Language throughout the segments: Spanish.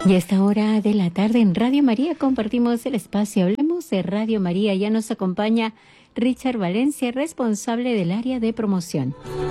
Y a esta hora de la tarde en Radio María compartimos el espacio. Hablemos de Radio María. Ya nos acompaña Richard Valencia, responsable del área de promoción.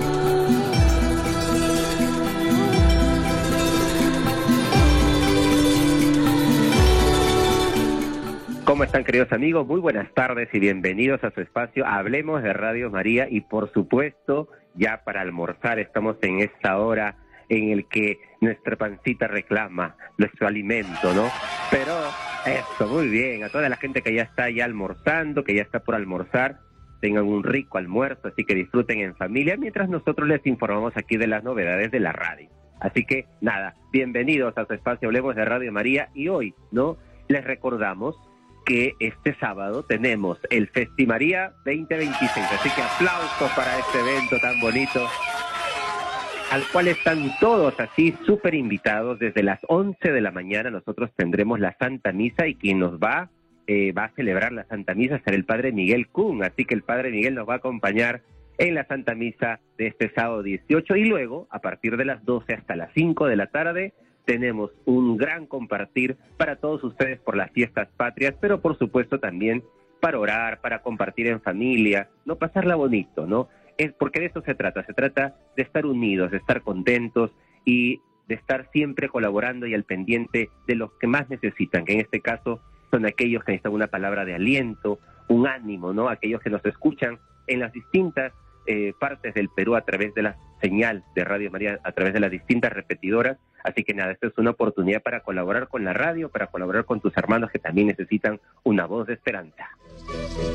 ¿Cómo están, queridos amigos? Muy buenas tardes y bienvenidos a su espacio Hablemos de Radio María. Y por supuesto, ya para almorzar, estamos en esta hora en el que nuestra pancita reclama nuestro alimento, ¿no? Pero eso, muy bien, a toda la gente que ya está ya almorzando, que ya está por almorzar, tengan un rico almuerzo, así que disfruten en familia, mientras nosotros les informamos aquí de las novedades de la radio. Así que nada, bienvenidos a su espacio Hablemos de Radio María, y hoy, ¿no?, les recordamos que este sábado tenemos el Festimaría 2026, así que aplausos para este evento tan bonito, al cual están todos así súper invitados. Desde las 11 de la mañana nosotros tendremos la Santa Misa, y quien nos va a celebrar la Santa Misa será el Padre Miguel Kun, así que el Padre Miguel nos va a acompañar en la Santa Misa de este sábado 18, y luego a partir de las 12 hasta las 5 de la tarde tenemos un gran compartir para todos ustedes por las fiestas patrias, pero por supuesto también para orar, para compartir en familia, no pasarla bonito, ¿no? Es porque de eso se trata de estar unidos, de estar contentos y de estar siempre colaborando y al pendiente de los que más necesitan, que en este caso son aquellos que necesitan una palabra de aliento, un ánimo, ¿no? Aquellos que nos escuchan en las distintas partes del Perú a través de la señal de Radio María, a través de las distintas repetidoras. Así que nada, esta es una oportunidad para colaborar con la radio, para colaborar con tus hermanos que también necesitan una voz de esperanza.